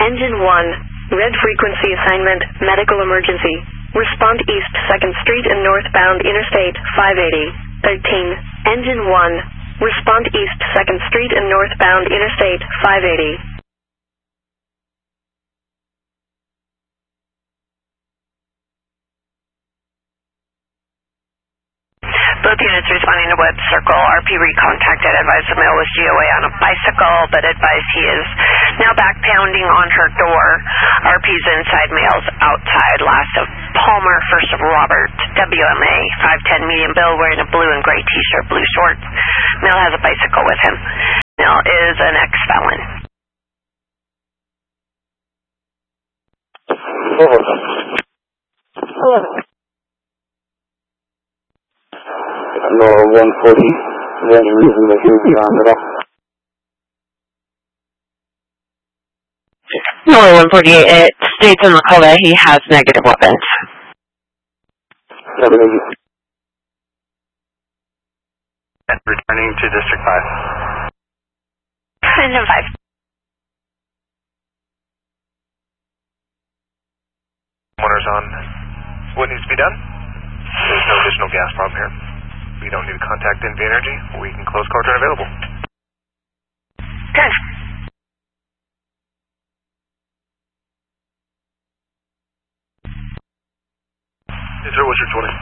Engine 1, red frequency assignment, medical emergency. Respond east 2nd Street and northbound Interstate 580. 13. Engine 1, respond east 2nd Street and northbound Interstate 580. Both units responding to Webb Circle. RP recontacted. Advised the male was GOA on a bicycle, but advised he is now back pounding on her door. RP's inside, male's outside. Last of Palmer, first of Robert. WMA, 5'10", medium build, wearing a blue and gray t-shirt, blue shorts. Male has a bicycle with him. Male is an ex-felon. Hello. No, 140. Is there any reason that he would be armed at all? No, 148. It states in the call that he has negative weapons. Returning to District 5. Engine 5. Motors on. What needs to be done? There's no additional gas problem here. We don't need to contact NV Energy. We can close car turn available. Good. Yes, sir. What's your 20?